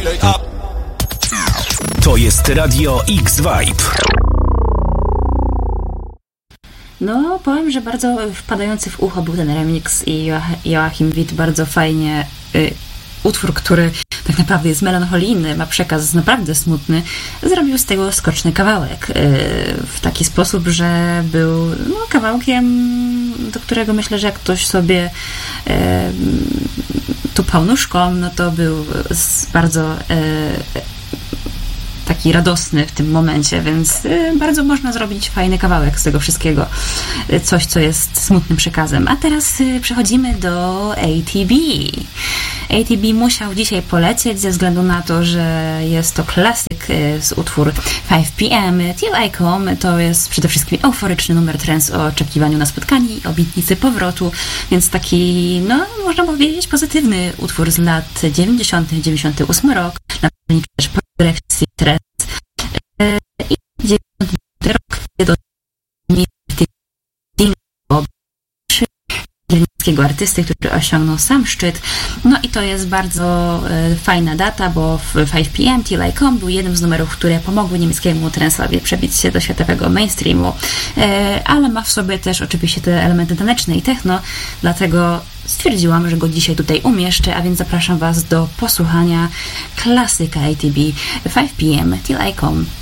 To jest Radio X-Vibe. No, powiem, że bardzo wpadający w ucho był ten remix i Joachim Witt bardzo fajnie utwór, który tak naprawdę jest melancholijny, ma przekaz naprawdę smutny, zrobił z tego skoczny kawałek w taki sposób, że był kawałkiem, do którego myślę, że jak ktoś sobie tupał nóżką, no to był bardzo taki radosny w tym momencie, więc bardzo można zrobić fajny kawałek z tego wszystkiego. Coś, co jest smutnym przekazem. A teraz przechodzimy do ATB. ATB musiał dzisiaj polecieć ze względu na to, że jest to klasyk z utwór 5 p.m. Till I Come. To jest przede wszystkim euforyczny numer trance o oczekiwaniu na spotkanie i obietnicy powrotu, więc taki, można powiedzieć, pozytywny utwór z lat 90., 98 rok. Na pewno też progresji trance. I 90 rok do niemieckiego artysty, który osiągnął sam szczyt. No i to jest bardzo fajna data, bo w 5 p.m. Till I Come był jednym z numerów, które pomogły niemieckiemu trance'owi przebić się do światowego mainstreamu, ale ma w sobie też oczywiście te elementy taneczne i techno, dlatego stwierdziłam, że go dzisiaj tutaj umieszczę, a więc zapraszam Was do posłuchania klasyka ATB 5 p.m. Till I Come.